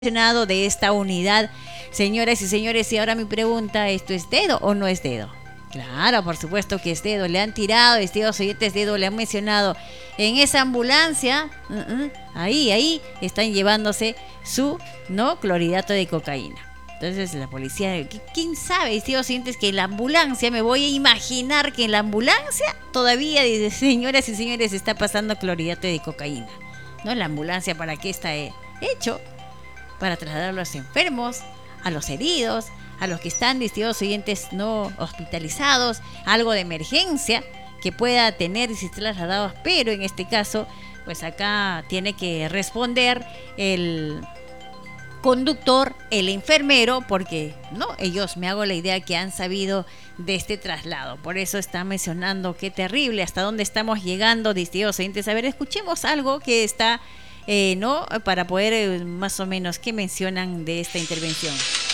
De esta unidad, señoras y señores. Y ahora mi pregunta, ¿esto es dedo o no es dedo? Claro, por supuesto que es dedo. Le han tirado, estimados oyentes, dedo, le han mencionado en esa ambulancia. Ahí están llevándose su clorhidrato de cocaína. Entonces la policía, ¿quién sabe, estimados oyentes, que en la ambulancia, me voy a imaginar que en la ambulancia todavía, señoras y señores, está pasando clorhidrato de cocaína? ¿No? La ambulancia, ¿para qué está hecho? Para trasladar a los enfermos, a los heridos, a los que están, estimados oyentes, no hospitalizados, algo de emergencia que pueda tener y ser trasladados, pero en este caso, pues acá tiene que responder el conductor, el enfermero, porque ellos, me hago la idea que han sabido de este traslado. Por eso está mencionando qué terrible, hasta dónde estamos llegando, estimados oyentes. A ver, escuchemos algo que está para poder más o menos, ¿qué mencionan de esta intervención?